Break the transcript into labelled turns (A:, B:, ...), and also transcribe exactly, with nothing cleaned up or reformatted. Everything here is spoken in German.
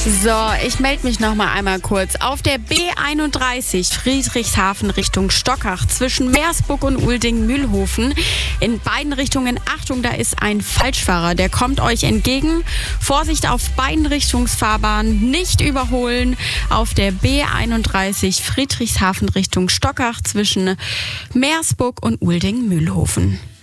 A: So, ich melde mich noch mal einmal kurz. Auf der B einunddreißig Friedrichshafen Richtung Stockach zwischen Meersburg und Ulding-Mühlhofen. In beiden Richtungen, Achtung, da ist ein Falschfahrer, der kommt euch entgegen. Vorsicht auf beiden Richtungsfahrbahnen, nicht überholen. Auf der B einunddreißig Friedrichshafen Richtung Stockach zwischen Meersburg und Ulding-Mühlhofen.